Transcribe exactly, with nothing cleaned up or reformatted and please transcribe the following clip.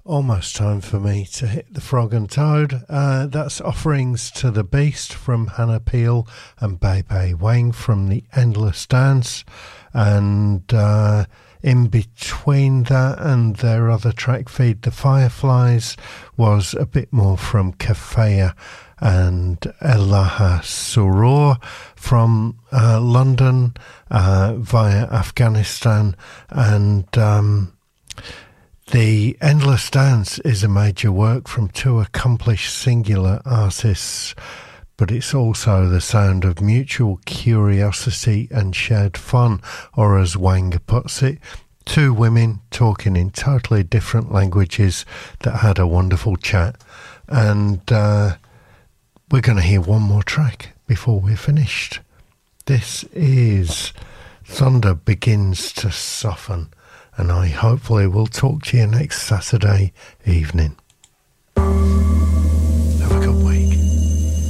Almost time for me to hit the Frog and Toad. Uh, that's Offerings to the Beast from Hannah Peel and Bei Bei Wang from The Endless Dance. And uh, in between that and their other track, Feed the Fireflies, was a bit more from Kafaya and Elaha Surur from uh, London uh, via Afghanistan. And um, The Endless Dance is a major work from two accomplished singular artists, but it's also the sound of mutual curiosity and shared fun, or as Wang puts it, two women talking in totally different languages that had a wonderful chat. And uh, we're going to hear one more track before we're finished. This is Thunder Begins to Soften, and I hopefully will talk to you next Saturday evening.